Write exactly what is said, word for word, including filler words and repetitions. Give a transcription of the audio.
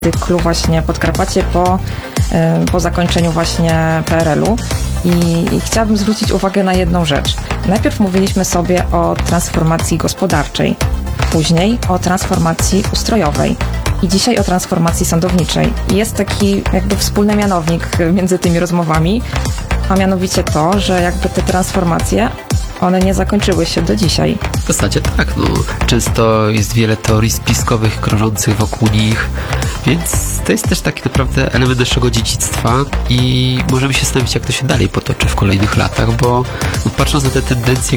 cyklu właśnie Podkarpacie po, po zakończeniu właśnie P R L-u i, i chciałabym zwrócić uwagę na jedną rzecz. Najpierw mówiliśmy sobie o transformacji gospodarczej, później o transformacji ustrojowej i dzisiaj o transformacji sądowniczej. I jest taki jakby wspólny mianownik między tymi rozmowami, a mianowicie to, że jakby te transformacje, one nie zakończyły się do dzisiaj. W zasadzie tak, no. Często jest wiele teorii spiskowych krążących wokół nich, więc to jest też taki naprawdę element naszego dziedzictwa i możemy się zastanowić, jak to się dalej potoczy w kolejnych latach, bo no, patrząc na te tendencje,